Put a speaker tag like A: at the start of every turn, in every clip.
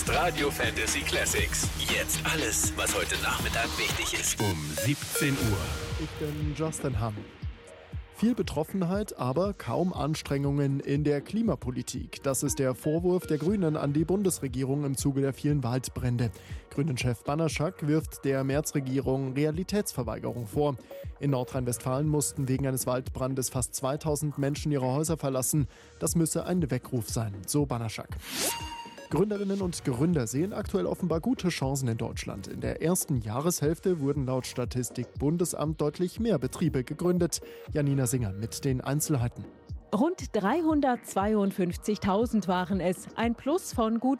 A: ist Radio Fantasy Classics. Jetzt alles, was heute Nachmittag wichtig ist. Um 17 Uhr.
B: Ich bin Justin Hamm. Viel Betroffenheit, aber kaum Anstrengungen in der Klimapolitik. Das ist der Vorwurf der Grünen an die Bundesregierung im Zuge der vielen Waldbrände. Grünen-Chef Banaszak wirft der Merz-Regierung Realitätsverweigerung vor. In Nordrhein-Westfalen mussten wegen eines Waldbrandes fast 2000 Menschen ihre Häuser verlassen. Das müsse ein Weckruf sein, so Banaszak. Gründerinnen und Gründer sehen aktuell offenbar gute Chancen in Deutschland. In der ersten Jahreshälfte wurden laut Statistik Bundesamt deutlich mehr Betriebe gegründet. Janina Singer mit den Einzelheiten.
C: Rund 352.000 waren es, ein Plus von gut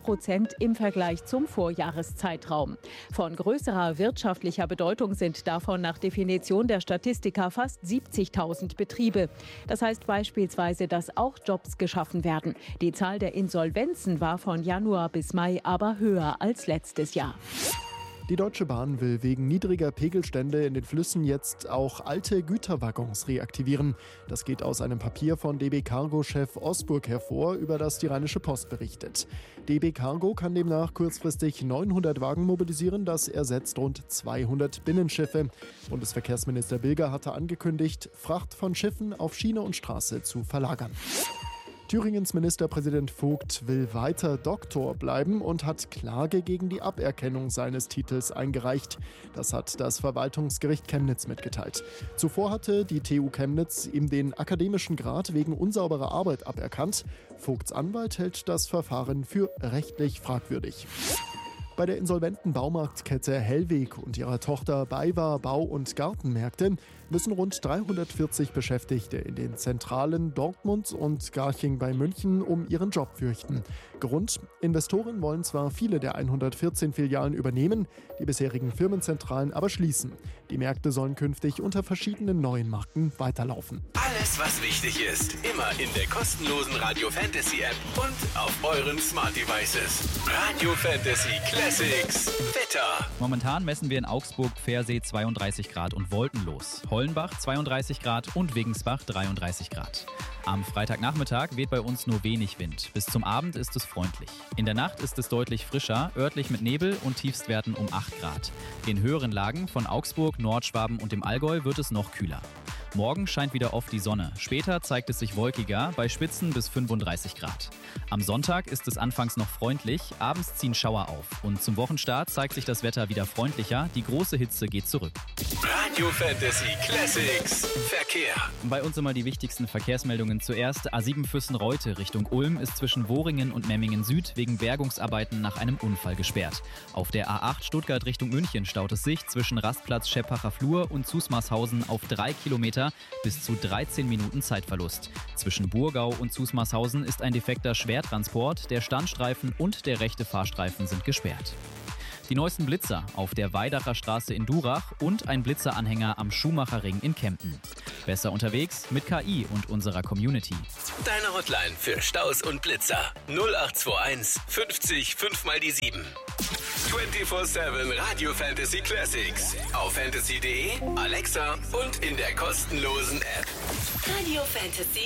C: 8% im Vergleich zum Vorjahreszeitraum. Von größerer wirtschaftlicher Bedeutung sind davon nach Definition der Statistiker fast 70.000 Betriebe. Das heißt beispielsweise, dass auch Jobs geschaffen werden. Die Zahl der Insolvenzen war von Januar bis Mai aber höher als letztes Jahr.
B: Die Deutsche Bahn will wegen niedriger Pegelstände in den Flüssen jetzt auch alte Güterwaggons reaktivieren. Das geht aus einem Papier von DB Cargo-Chef Osburg hervor, über das die Rheinische Post berichtet. DB Cargo kann demnach kurzfristig 900 Wagen mobilisieren, das ersetzt rund 200 Binnenschiffe. Bundesverkehrsminister Bilger hatte angekündigt, Fracht von Schiffen auf Schiene und Straße zu verlagern. Thüringens Ministerpräsident Vogt will weiter Doktor bleiben und hat Klage gegen die Aberkennung seines Titels eingereicht. Das hat das Verwaltungsgericht Chemnitz mitgeteilt. Zuvor hatte die TU Chemnitz ihm den akademischen Grad wegen unsauberer Arbeit aberkannt. Vogts Anwalt hält das Verfahren für rechtlich fragwürdig. Bei der insolventen Baumarktkette Hellweg und ihrer Tochter BayWa Bau- und Gartenmärkte müssen rund 340 Beschäftigte in den Zentralen Dortmund und Garching bei München um ihren Job fürchten. Grund: Investoren wollen zwar viele der 114 Filialen übernehmen, die bisherigen Firmenzentralen aber schließen. Die Märkte sollen künftig unter verschiedenen neuen Marken weiterlaufen.
A: Alles, was wichtig ist, immer in der kostenlosen Radio Fantasy App und auf euren Smart Devices. Radio Fantasy Classics. Wetter.
D: Momentan messen wir in Augsburg Pfersee 32 Grad und wolkenlos. Hollenbach 32 Grad und Wegensbach 33 Grad. Am Freitagnachmittag weht bei uns nur wenig Wind. Bis zum Abend ist es freundlich. In der Nacht ist es deutlich frischer, örtlich mit Nebel und Tiefstwerten um 8 Grad. In höheren Lagen von Augsburg, Nordschwaben und dem Allgäu wird es noch kühler. Morgen scheint wieder oft die Sonne. Später zeigt es sich wolkiger, bei Spitzen bis 35 Grad. Am Sonntag ist es anfangs noch freundlich, abends ziehen Schauer auf. Und zum Wochenstart zeigt sich das Wetter wieder freundlicher, die große Hitze geht zurück.
A: Radio Fantasy Classics Verkehr.
D: Bei uns immer die wichtigsten Verkehrsmeldungen zuerst. A7 Füssen-Reute Richtung Ulm ist zwischen Wohringen und Memmingen Süd wegen Bergungsarbeiten nach einem Unfall gesperrt. Auf der A8 Stuttgart Richtung München staut es sich zwischen Rastplatz Scheppacher Flur und Zusmarshausen auf 3 Kilometer bis zu 13 Minuten Zeitverlust. Zwischen Burgau und Zusmarshausen ist ein defekter Schwertransport, der Standstreifen und der rechte Fahrstreifen sind gesperrt. Die neuesten Blitzer auf der Weidacher Straße in Durach und ein Blitzeranhänger am Schumacherring in Kempten. Besser unterwegs mit KI und unserer Community.
A: Deine Hotline für Staus und Blitzer 0821 50 5 mal die 7. 24/7 Radio Fantasy Classics. Auf fantasy.de, Alexa und in der kostenlosen App.
E: Radio Fantasy